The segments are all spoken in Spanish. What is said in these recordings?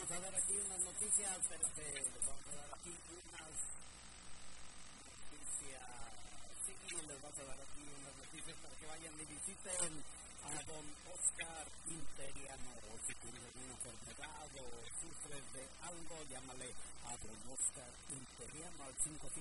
vamos a dar aquí unas noticias, pero les vamos a dar aquí unas noticias. Sí, les vamos a dar aquí unas noticias para que vayan y visiten a don Oscar Interiano. Si tienes alguna enfermedad o sufres de algo, llámale a don Oscar Interiano al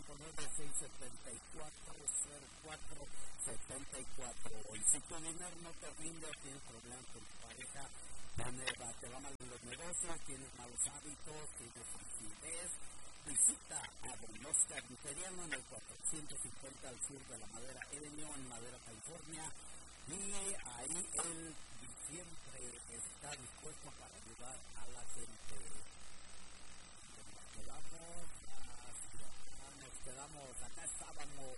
559-674-0474. Y si tu dinero no te rinde, tienes problemas con tu pareja, te va mal en los negocios, tienes malos hábitos, tienes rigidez, visita a don Oscar Interiano en el 450 al sur de la Madera Avenue en Madera, California. Y ahí él siempre está dispuesto para ayudar a la gente. Nos quedamos, acá estábamos.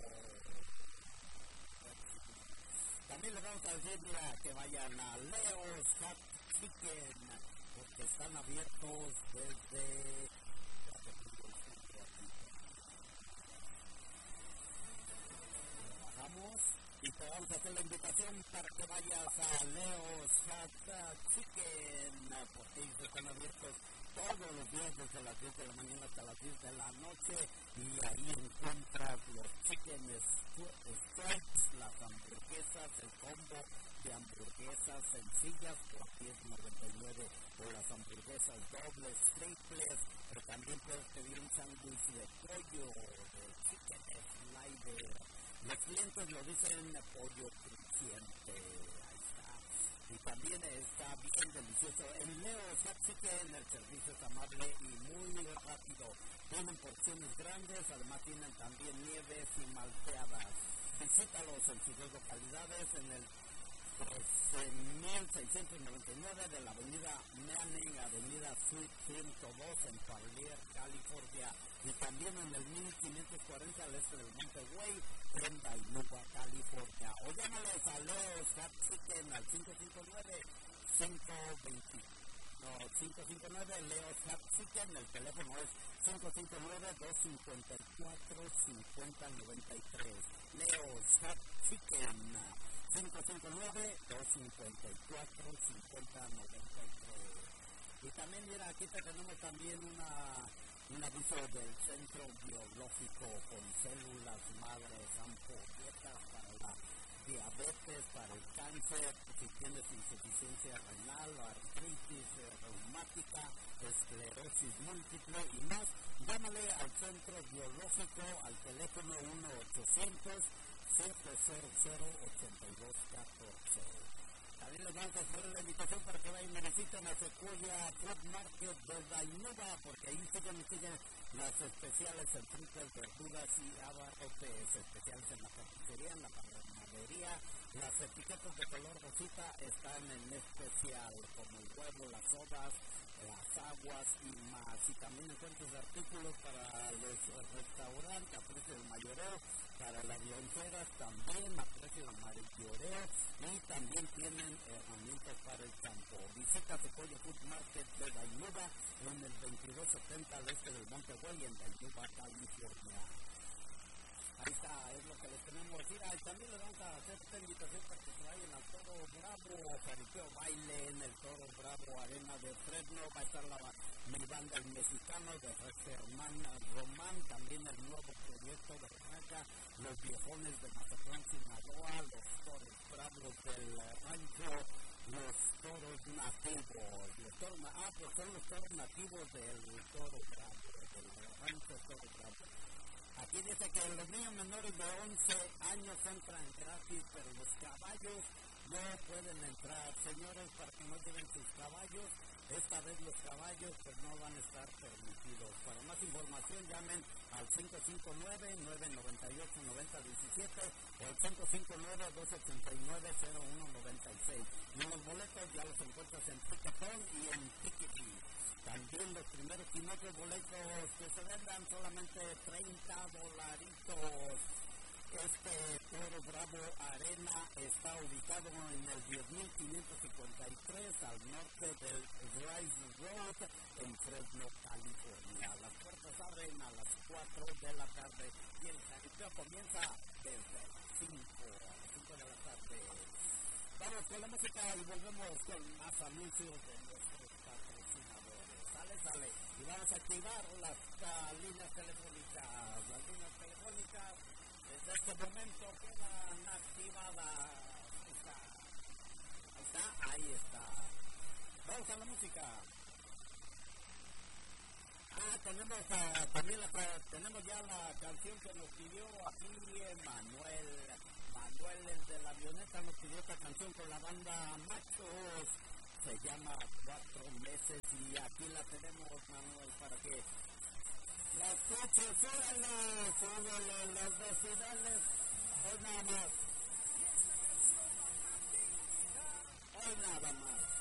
También les vamos a decir que vayan a Leo's Hot Chicken, porque están abiertos desde... Bajamos y te vamos a hacer la invitación para que vayas a Leo's Hot Chicken, porque ellos están abiertos todos los días desde las 10 de la mañana hasta las 10 de la noche, y ahí encuentras los chicken strips, las hamburguesas, el combo de hamburguesas sencillas por $10.99, o las hamburguesas dobles, triples, pero también puedes pedir un sándwich de pollo, de chicken slider. Los clientes lo dicen pollo crujiente. Y también está bien delicioso. En Leo's Hot Chicken el servicio es amable y muy rápido. Tienen porciones grandes, además tienen también nieves y malteadas. Visítalos en sus dos localidades, en el 1699 de la avenida Manning, avenida Suite 102 en Parlier, California, y también en el 1540 al este del Monte Way en Dainuba, California. O llámales a Leo's Hot Chicken al 559 Leo's Hot Chicken. El teléfono es 559-254-5093. Leo's Hot Chicken 559-254-5093. Y también, mira, aquí tenemos también un aviso del Centro Biológico con células madres, ampolletas para la diabetes, para el cáncer, si tienes insuficiencia renal, artritis reumática, esclerosis múltiple y más. Llámale al Centro Biológico al teléfono 1-800-700-8214. También les vamos a hacer la invitación para que vayan y visiten a Sequoia Food Market de Dainuba, porque ahí siguen las especiales en frutas, verduras y abarrotes, especiales en la carnicería, en la panadería. Las etiquetas de color rosita están en especial, como el huevo, las sodas, las aguas y más. Y también encuentras artículos para los restaurantes a precio del mayoreo, para las loncheras también a precio del mayoreo, y también tienen herramientas para el campo. Visita Sequoia Food Market de Dainuba en el 2270 al este del Monte Way en Dainuba, California. Ahí está, es lo que les tenemos. Mira, y también les vamos a hacer esta invitación para que se vayan al Toro Bravo, Jaripeo Baile en el Toro Bravo Arena de Fresno. Va a estar mi banda el mexicano de Germán Román, también el nuevo proyecto de Raca, los viejones de Mazatlán, Sinaloa, los toros bravos del rancho, los toros nativos. Pues son los toros nativos del Toro Bravo, del rancho Toro Bravo. Aquí dice que los niños menores de 11 años entran gratis, pero los caballos no pueden entrar. Señores, para que no lleven sus caballos, esta vez los caballos pues no van a estar permitidos. Para más información llamen al 559-998-9017 o al 559-289-0196. Y los boletos ya los encuentras en Ticketón y en Ticketing. También los primeros 500 boletos que se vendan, solamente $30. Este Toro Bravo Arena está ubicado en el 10.553 al norte del Rice Road en Fresno, California. Las puertas abren a las 4 de la tarde y el jaripeo comienza desde las 5 de la tarde. Vamos con la música y volvemos con más anuncios de nuestros patrocinadores. patrocinadores. Sale. Y vamos a activar las líneas telefónicas. Las líneas telefónicas desde este momento quedan activadas. Ahí está. Vamos a la música. Tenemos ya la canción que nos pidió aquí Manuel. Manuel, el de la avioneta, nos pidió esta canción con la banda Machos. Se llama 4 meses y aquí la tenemos, Manuel, para que la escuches. Súbele los decibelios. Hoy nada más.